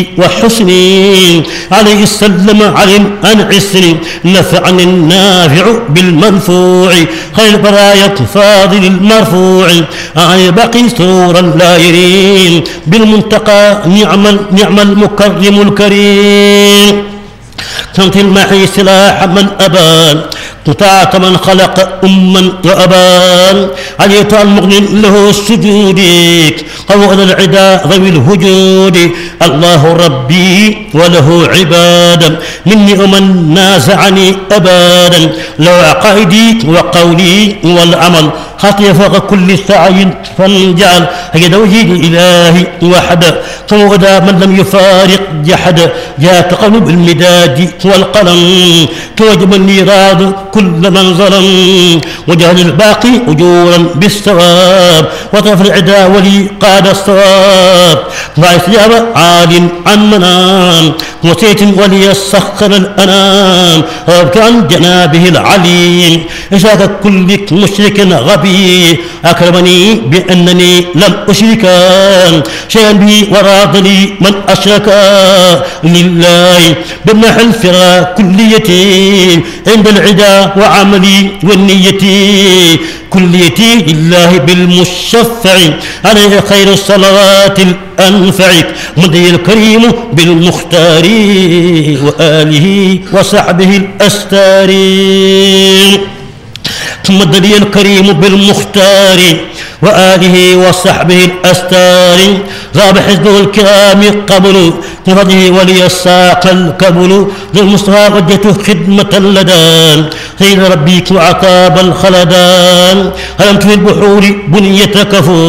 وحسني عليه السلم علم أن عسري نفعني النافع بالمنفوع خير البرايا فاضل المرفوع عن بقي سرورا لا يرين بالمنتقى نعم المكرم الكريم صمت المحي سلاح من أبان قطعت من خلق أما وأبان عليت المغني له السجود قوض العدا ذوي الهجود الله ربي وله عباد مني ومن نازعني أبدا لو عقائدي وقولي والعمل خطي فوق كل سعي فانجعل هيدا وجه الإله وحده قوض من لم يفارق جحد جاءت قلب المداد والقلم توجب النيراد كل من ظلم وجعل الباقي أجورا بالثواب وطرف العدا ولي قاد الصواب وإسلام عال عن منام وسيت ولي السخر الأنام وابك عن جنابه العليم إشاك كل مشرك غبي أكرمني بأنني لم أشرك شيئا بي وراض لي من أشرك لله بمنح الفرا كليتي عند العدا وعملي والنية كليتي لله بالمشفع عليه خير الصلوات الأنفع مضي الكريم بالمختار وآله وصحبه الأستار مضي الكريم بالمختار وآله وصحبه الأستار غاب حزبه الكرام قبل بفضله ولي الساق الكبل للمصطفى وجهته خدمة اللدان خير ربيك وعقاب الخلدان هلمت في البحور بنية كفور